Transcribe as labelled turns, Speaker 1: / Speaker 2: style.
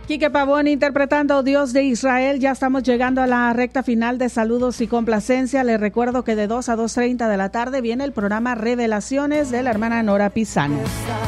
Speaker 1: Quique Pavón interpretando Dios de Israel. Ya estamos llegando a la recta final de saludos y complacencia. Les recuerdo que de 2 a 2:30 de la tarde viene el programa Revelaciones de la hermana Nora Pisano.